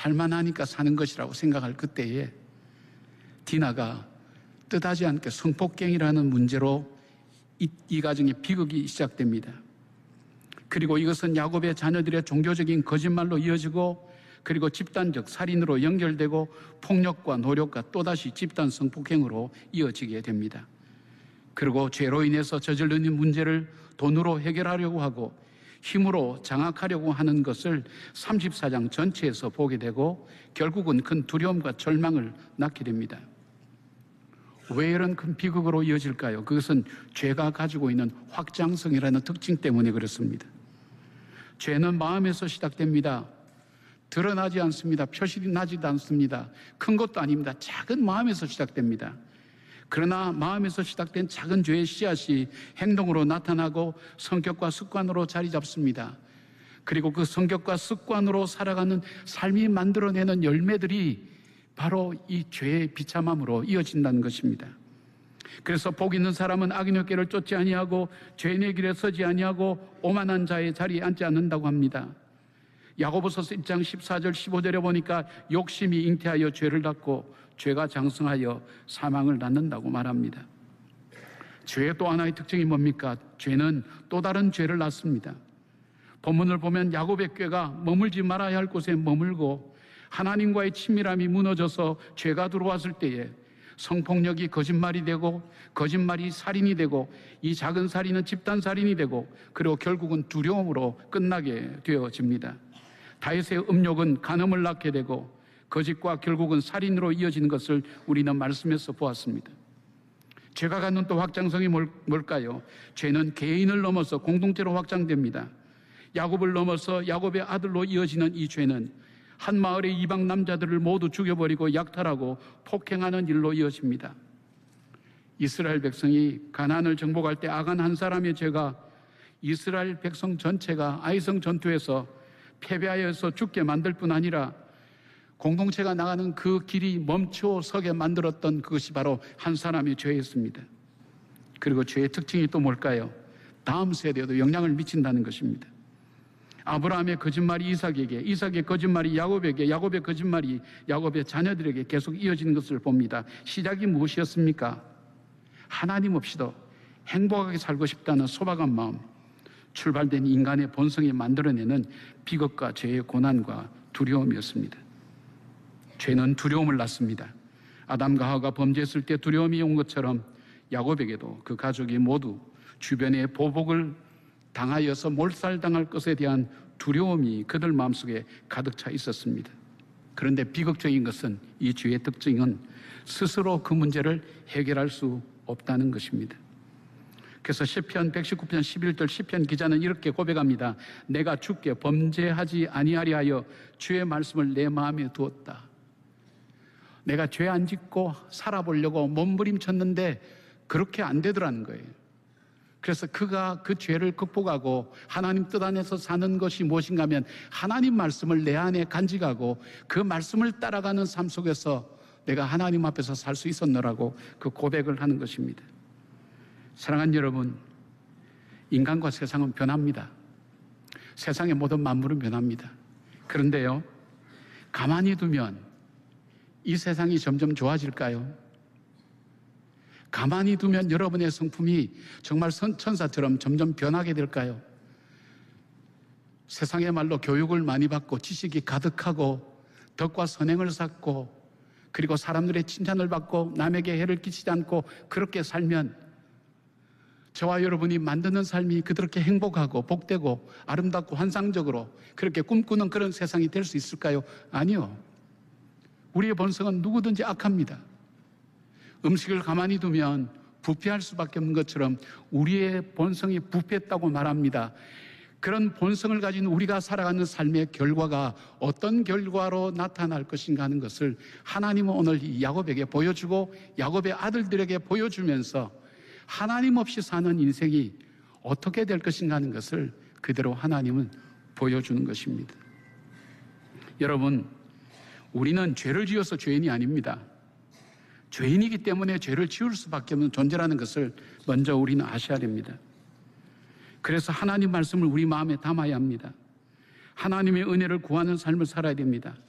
살만하니까 사는 것이라고 생각할 그때에 디나가 뜻하지 않게 성폭행이라는 문제로 이 가정의 비극이 시작됩니다. 그리고 이것은 야곱의 자녀들의 종교적인 거짓말로 이어지고, 그리고 집단적 살인으로 연결되고 폭력과 노력과 또다시 집단 성폭행으로 이어지게 됩니다. 그리고 죄로 인해서 저지른 이 문제를 돈으로 해결하려고 하고 힘으로 장악하려고 하는 것을 34장 전체에서 보게 되고, 결국은 큰 두려움과 절망을 낳게 됩니다. 왜 이런 큰 비극으로 이어질까요? 그것은 죄가 가지고 있는 확장성이라는 특징 때문에 그렇습니다. 죄는 마음에서 시작됩니다. 드러나지 않습니다. 표시나지도 않습니다. 큰 것도 아닙니다. 작은 마음에서 시작됩니다. 그러나 마음에서 시작된 작은 죄의 씨앗이 행동으로 나타나고 성격과 습관으로 자리 잡습니다. 그리고 그 성격과 습관으로 살아가는 삶이 만들어내는 열매들이 바로 이 죄의 비참함으로 이어진다는 것입니다. 그래서 복 있는 사람은 악인의 길을 쫓지 아니하고 죄인의 길에 서지 아니하고 오만한 자의 자리에 앉지 않는다고 합니다. 야고보서 1장 14절 15절에 보니까 욕심이 잉태하여 죄를 낳고 죄가 장성하여 사망을 낳는다고 말합니다. 죄의 또 하나의 특징이 뭡니까? 죄는 또 다른 죄를 낳습니다. 본문을 보면 야곱의 꾀가 머물지 말아야 할 곳에 머물고 하나님과의 친밀함이 무너져서 죄가 들어왔을 때에 성폭력이 거짓말이 되고 거짓말이 살인이 되고 이 작은 살인은 집단 살인이 되고 그리고 결국은 두려움으로 끝나게 되어집니다. 다윗의 음욕은 간음을 낳게 되고 거짓과 결국은 살인으로 이어지는 것을 우리는 말씀에서 보았습니다. 죄가 갖는 또 확장성이 뭘까요? 죄는 개인을 넘어서 공동체로 확장됩니다. 야곱을 넘어서 야곱의 아들로 이어지는 이 죄는 한 마을의 이방 남자들을 모두 죽여버리고 약탈하고 폭행하는 일로 이어집니다. 이스라엘 백성이 가나안을 정복할 때 아간 한 사람의 죄가 이스라엘 백성 전체가 아이성 전투에서 패배하여서 죽게 만들 뿐 아니라 공동체가 나가는 그 길이 멈춰 서게 만들었던 그것이 바로 한 사람의 죄였습니다. 그리고 죄의 특징이 또 뭘까요? 다음 세대에도 영향을 미친다는 것입니다. 아브라함의 거짓말이 이삭에게, 이삭의 거짓말이 야곱에게, 야곱의 거짓말이 야곱의 자녀들에게 계속 이어지는 것을 봅니다. 시작이 무엇이었습니까? 하나님 없이도 행복하게 살고 싶다는 소박한 마음, 출발된 인간의 본성이 만들어내는 비극과 죄의 고난과 두려움이었습니다. 죄는 두려움을 낳습니다. 아담과 하와가 범죄했을 때 두려움이 온 것처럼 야곱에게도 그 가족이 모두 주변의 보복을 당하여서 몰살당할 것에 대한 두려움이 그들 마음속에 가득 차 있었습니다. 그런데 비극적인 것은 이 죄의 특징은 스스로 그 문제를 해결할 수 없다는 것입니다. 그래서 시편 119편 11절 시편 기자는 이렇게 고백합니다. 내가 주께 범죄하지 아니하리 하여 주의 말씀을 내 마음에 두었다. 내가 죄 안 짓고 살아보려고 몸부림쳤는데 그렇게 안 되더라는 거예요. 그래서 그가 그 죄를 극복하고 하나님 뜻 안에서 사는 것이 무엇인가 하면 하나님 말씀을 내 안에 간직하고 그 말씀을 따라가는 삶 속에서 내가 하나님 앞에서 살 수 있었노라고 그 고백을 하는 것입니다. 사랑하는 여러분, 인간과 세상은 변합니다. 세상의 모든 만물은 변합니다. 그런데요, 가만히 두면 이 세상이 점점 좋아질까요? 가만히 두면 여러분의 성품이 정말 천사처럼 점점 변하게 될까요? 세상의 말로 교육을 많이 받고 지식이 가득하고 덕과 선행을 쌓고 그리고 사람들의 칭찬을 받고 남에게 해를 끼치지 않고 그렇게 살면 저와 여러분이 만드는 삶이 그렇게 행복하고 복되고 아름답고 환상적으로 그렇게 꿈꾸는 그런 세상이 될 수 있을까요? 아니요. 우리의 본성은 누구든지 악합니다. 음식을 가만히 두면 부패할 수밖에 없는 것처럼 우리의 본성이 부패했다고 말합니다. 그런 본성을 가진 우리가 살아가는 삶의 결과가 어떤 결과로 나타날 것인가 하는 것을 하나님은 오늘 이 야곱에게 보여주고 야곱의 아들들에게 보여주면서 하나님 없이 사는 인생이 어떻게 될 것인가 하는 것을 그대로 하나님은 보여주는 것입니다. 여러분, 우리는 죄를 지어서 죄인이 아닙니다. 죄인이기 때문에 죄를 지을 수밖에 없는 존재라는 것을 먼저 우리는 아셔야 됩니다. 그래서 하나님 말씀을 우리 마음에 담아야 합니다. 하나님의 은혜를 구하는 삶을 살아야 됩니다.